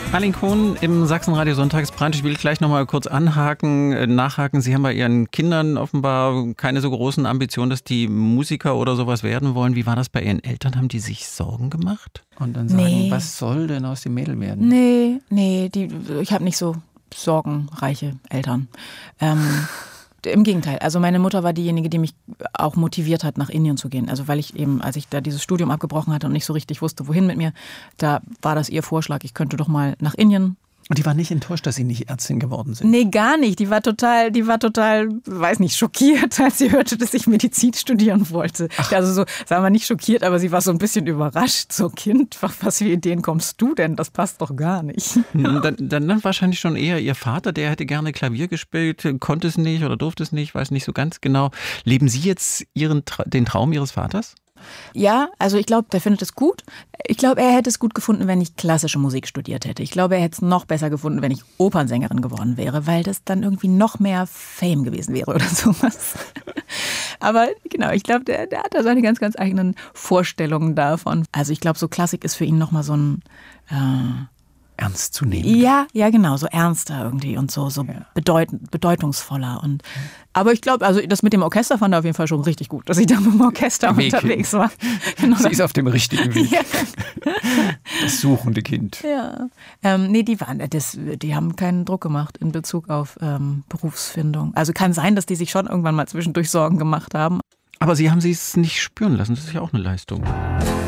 Arlene Kohn im Sachsenradio Sonntagsbrunch. Ich will gleich noch mal kurz nachhaken. Sie haben bei Ihren Kindern offenbar keine so großen Ambitionen, dass die Musiker oder sowas werden wollen. Wie war das bei Ihren Eltern? Haben die sich Sorgen gemacht? Und dann sagen, was soll denn aus dem Mädel werden? Nee, ich habe nicht so sorgenreiche Eltern. Im Gegenteil. Also meine Mutter war diejenige, die mich auch motiviert hat, nach Indien zu gehen. Also weil ich eben, als ich da dieses Studium abgebrochen hatte und nicht so richtig wusste, wohin mit mir, da war das ihr Vorschlag, ich könnte doch mal nach Indien. Und die war nicht enttäuscht, dass Sie nicht Ärztin geworden sind? Nee, gar nicht. Die war total, weiß nicht, schockiert, als sie hörte, dass ich Medizin studieren wollte. Ach. Also so, sagen wir nicht schockiert, aber sie war so ein bisschen überrascht. So, Kind, was für Ideen kommst du denn? Das passt doch gar nicht. Dann wahrscheinlich schon eher Ihr Vater, der hätte gerne Klavier gespielt, konnte es nicht oder durfte es nicht, weiß nicht so ganz genau. Leben Sie jetzt den Traum Ihres Vaters? Ja, also ich glaube, der findet es gut. Ich glaube, er hätte es gut gefunden, wenn ich klassische Musik studiert hätte. Ich glaube, er hätte es noch besser gefunden, wenn ich Opernsängerin geworden wäre, weil das dann irgendwie noch mehr Fame gewesen wäre oder sowas. Aber genau, ich glaube, der hat da seine ganz, ganz eigenen Vorstellungen davon. Also ich glaube, so Klassik ist für ihn nochmal so ein... ernst zu nehmen. Ja, genau, so ernster irgendwie und so bedeutungsvoller. Aber ich glaube, also das mit dem Orchester fand er auf jeden Fall schon richtig gut, dass ich da mit dem Orchester unterwegs war. Genau. Sie ist auf dem richtigen Weg. Ja. Das suchende Kind. Ja. Nee, die haben keinen Druck gemacht in Bezug auf Berufsfindung. Also kann sein, dass die sich schon irgendwann mal zwischendurch Sorgen gemacht haben. Aber Sie haben es nicht spüren lassen, das ist ja auch eine Leistung.